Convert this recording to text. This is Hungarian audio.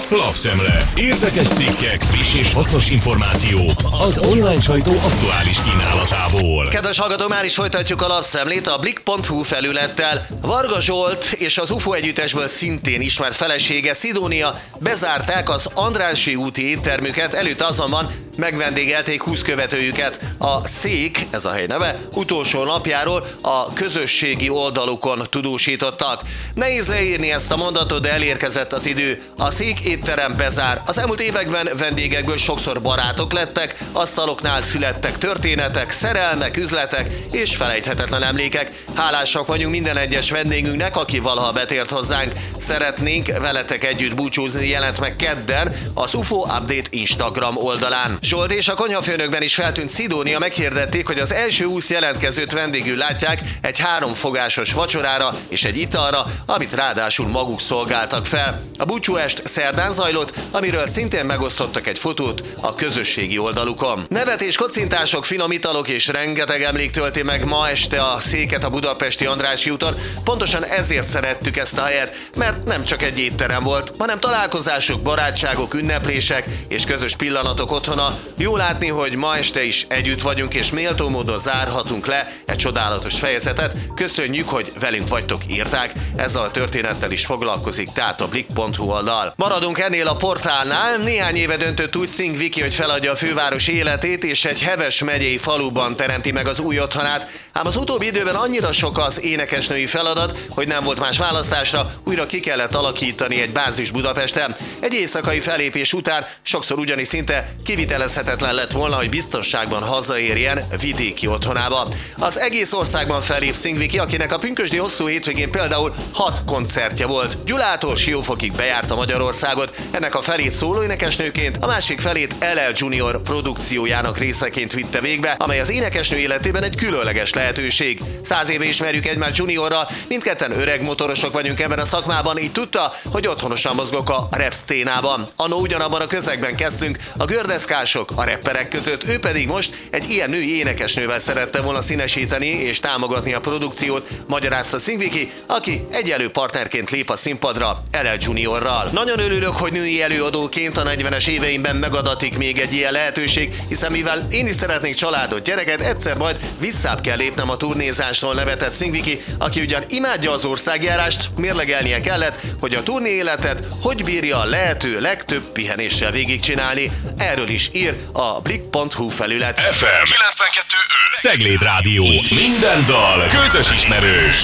Lapszemle. Érdekes cikkek, friss és hasznos információk az online sajtó aktuális kínálatából. Kedves hallgatók, már is folytatjuk a lapszemlét a blik.hu felülettel. Varga Zsolt és az UFO együttesből szintén ismert felesége, Szidónia bezárták az Andrássy úti éttermüket, előtt azonban megvendégelték 20 követőjüket. A Szék, ez a hely neve, utolsó napjáról a közösségi oldalukon tudósítottak. Nehéz leírni ezt a mondatot, de elérkezett az idő. A Szék étterem bezár. Az elmúlt években vendégekből sokszor barátok lettek, asztaloknál születtek történetek, szerelmek, üzletek és felejthetetlen emlékek. Hálásak vagyunk minden egyes vendégünknek, aki valaha betért hozzánk. Szeretnénk veletek együtt búcsúzni, jelent meg kedden az UFO Update Instagram oldalán. Zsolt és a konyhafőnökben is feltűnt Szidónia meghirdették, hogy az első 20 jelentkezőt vendégül látják egy 3 fogásos vacsorára és egy italra, amit ráadásul maguk szolgáltak fel. A búcsúest szerdán zajlott, amiről szintén megosztottak egy fotót a közösségi oldalukon. Nevetés, kocintások, finom italok és rengeteg emlék tölti meg ma este a Széket a budapesti Andrássy úton. Pontosan ezért szerettük ezt a helyet, mert nem csak egy étterem volt, hanem találkozások, barátságok, ünneplések és közös pillanatok otthona. Jó látni, hogy ma este is együtt vagyunk, és méltó módon zárhatunk le egy csodálatos fejezetet. Köszönjük, hogy velünk vagytok, írták. Ezzel a történettel is foglalkozik tehát a blik.hu oldal. Maradunk ennél a portálnál. Néhány éve döntött úgy Szing Viki, hogy feladja a főváros életét, és egy Heves megyei faluban teremti meg az új otthonát. Ám az utóbbi időben annyira sok az énekesnői feladat, hogy nem volt más választásra, újra ki kellett alakítani egy bázis Budapesten. Egy éjszakai fellépés után sokszor ugyanis szinte kivitelezhetetlen lett volna, hogy biztonságban hazaérjen vidéki otthonába. Az egész országban fellép Szing Viki, akinek a pünkösdi hosszú hétvégén például 6 koncertje volt. Gyulától Siófokig bejárta Magyarországot, ennek a felét szóló énekesnőként, a másik felét LL Junior produkciójának részeként vitte végbe, amely az énekesnő életében egy különleges lehetőség. 100 éve ismerjük egymást Juniorra, mindketten öreg motorosok vagyunk ebben a szakmában, így tudta, hogy otthonosan mozgok a rap szcénában. Annó ugyanabban a közegben kezdtünk, a gördeszkások a rapperek között, ő pedig most egy ilyen női énekesnővel szerette volna színesíteni és támogatni a produkciót, magyarázta Szing Viki, aki egyelő partnerként lép a színpadra LL Juniorral. Nagyon örülök, hogy női előadóként a 40-es éveimben megadatik még egy ilyen lehetőség, hiszen mivel én is szeretnék családot, gyereket, egyszer majd visszább kell lépnem a turnézásról, nevetett Szing Viki, aki ugyan imádja az országjárást, mérlegelnie kellett, hogy a turné életet hogy bírja a lehető legtöbb pihenéssel végigcsinálni. Erről is ír a blik.hu felület. FM 92.5 Cegléd Rádió. Minden dal közös ismerős.